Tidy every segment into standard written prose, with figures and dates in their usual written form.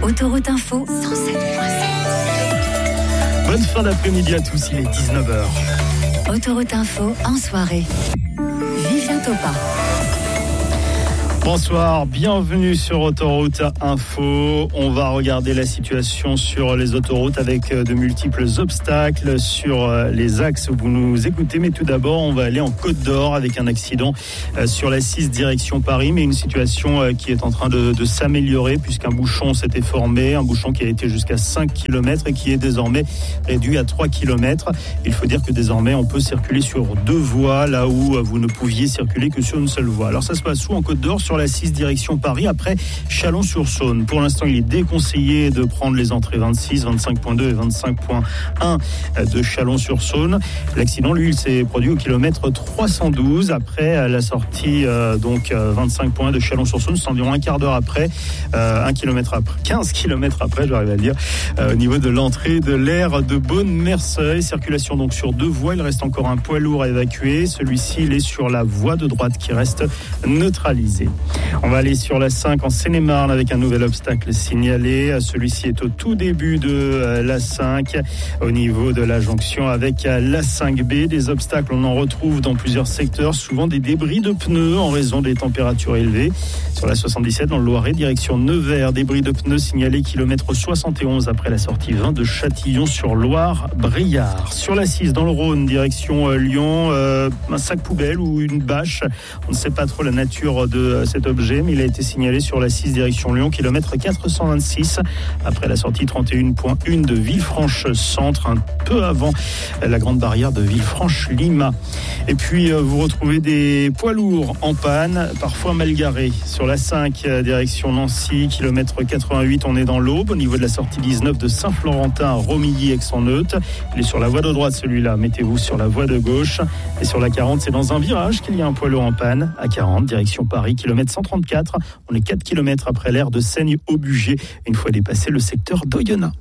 Autoroute Info 107.7. Bonne fin d'après-midi à tous, il est 19h. Autoroute Info en soirée. Vivien Topa. Bonsoir, bienvenue sur Autoroute Info. On va regarder la situation sur les autoroutes avec de multiples obstacles sur les axes où vous nous écoutez. Mais tout d'abord, on va aller en Côte d'Or avec un accident sur la 6 direction Paris. Mais une situation qui est en train de s'améliorer puisqu'un bouchon s'était formé. Un bouchon qui a été jusqu'à 5 km et qui est désormais réduit à 3 km. Il faut dire que désormais, on peut circuler sur 2 voies là où vous ne pouviez circuler que sur une seule voie. Alors ça se passe où en Côte d'Or? Sur la 6 direction Paris, après Chalon-sur-Saône. Pour l'instant, il est déconseillé de prendre les entrées 26, 25.2 et 25.1 de Chalon-sur-Saône. L'accident, lui, il s'est produit au kilomètre 312 après la sortie 25.1 de Chalon-sur-Saône. C'est environ un quart d'heure après, 15 km après, j'arrive à le dire, au niveau de l'entrée de l'aire de Beaune-Merceuil. Circulation donc sur 2 voies. Il reste encore un poids lourd à évacuer. Celui-ci, il est sur la voie de droite qui reste neutralisée. On va aller sur la 5 en Seine-et-Marne avec un nouvel obstacle signalé. Celui-ci est au tout début de la 5 au niveau de la jonction avec la 5B. Des obstacles, on en retrouve dans plusieurs secteurs, souvent des débris de pneus en raison des températures élevées. Sur la 77 dans le Loiret, direction Nevers, débris de pneus signalés kilomètre 71 après la sortie 20 de Châtillon-sur-Loire-Briard. Sur la 6 dans le Rhône, direction Lyon, un sac poubelle ou une bâche. On ne sait pas trop la nature de cet objet, mais il a été signalé sur la 6 direction Lyon, kilomètre 426, après la sortie 31.1 de Villefranche-Centre, un peu avant la grande barrière de Villefranche-Lima. Et puis, vous retrouvez des poids lourds en panne, parfois mal garés. Sur la 5 direction Nancy, kilomètre 88, on est dans l'Aube, au niveau de la sortie 19 de Saint-Florentin à Romilly-Aix-en-Othe. Il est sur la voie de droite, celui-là. Mettez-vous sur la voie de gauche. Et sur la 40, c'est dans un virage qu'il y a un poids lourd en panne. À 40, direction Paris, kilomètre 134. On est 4 km après l'aire de Seigne-au-Bugey, une fois dépassé le secteur d'Oyonnax.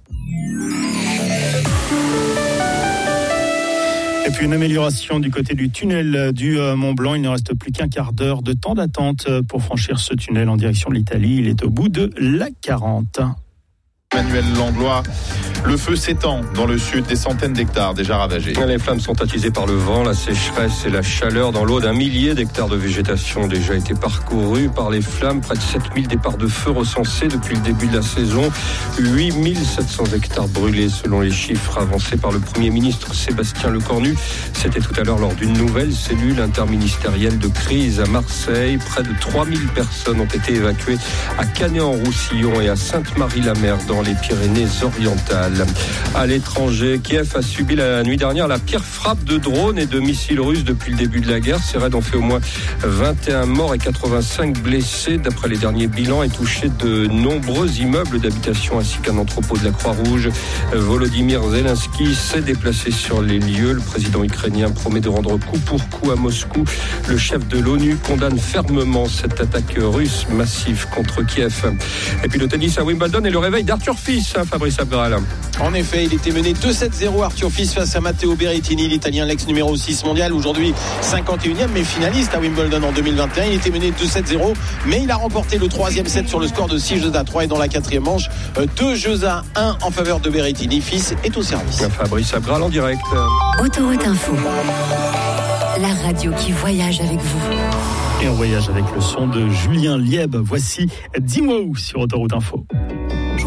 Et puis une amélioration du côté du tunnel du Mont-Blanc. Il ne reste plus qu'un quart d'heure de temps d'attente pour franchir ce tunnel en direction de l'Italie. Il est au bout de la 40. Emmanuel Langlois, le feu s'étend dans le sud, des centaines d'hectares déjà ravagés. Les flammes sont attisées par le vent, la sécheresse et la chaleur. Dans l'Aude, 1 millier d'hectares de végétation ont déjà été parcourus par les flammes. Près de 7000 départs de feu recensés depuis le début de la saison. 8700 hectares brûlés selon les chiffres avancés par le Premier ministre Sébastien Lecornu. C'était tout à l'heure lors d'une nouvelle cellule interministérielle de crise à Marseille. Près de 3000 personnes ont été évacuées à Canet-en-Roussillon et à Sainte-Marie-la-Mer dans les Pyrénées-Orientales. À l'étranger, Kiev a subi la nuit dernière la pire frappe de drones et de missiles russes depuis le début de la guerre. Ces raids ont fait au moins 21 morts et 85 blessés d'après les derniers bilans et touché de nombreux immeubles d'habitation ainsi qu'un entrepôt de la Croix-Rouge. Volodymyr Zelensky s'est déplacé sur les lieux. Le président ukrainien promet de rendre coup pour coup à Moscou. Le chef de l'ONU condamne fermement cette attaque russe massive contre Kiev. Et puis le tennis à Wimbledon et le réveil d'Arthur Fils, Fabrice Abgral. En effet, il était mené 2-7-0 Arthur Fils face à Matteo Berrettini, l'Italien, l'ex numéro 6 mondial, aujourd'hui 51e, mais finaliste à Wimbledon en 2021. Il était mené 2-7-0, mais il a remporté le 3e set sur le score de 6-3 et dans la 4e manche, 2-1 en faveur de Berrettini. Fils est au service. Fabrice Abgral en direct. Autoroute Info, la radio qui voyage avec vous. Et on voyage avec le son de Julien Lieb. Voici Dis-moi où sur Autoroute Info.